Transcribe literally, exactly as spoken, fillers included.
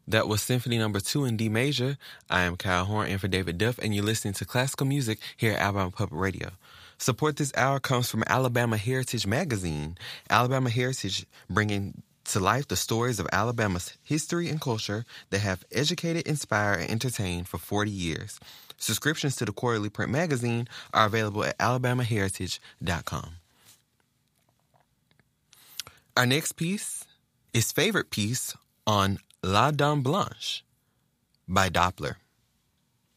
That was Symphony Number Two in D major. I am Kyle Horn in for David Duff, and you're listening to classical music here at Alabama Public Radio. Support this hour comes from Alabama Heritage Magazine. Alabama Heritage, bringing to life the stories of Alabama's history and culture that have educated, inspired, and entertained for forty years. Subscriptions to the quarterly print magazine are available at alabama heritage dot com. Our next piece is Favorite Piece on La Dame Blanche by Doppler.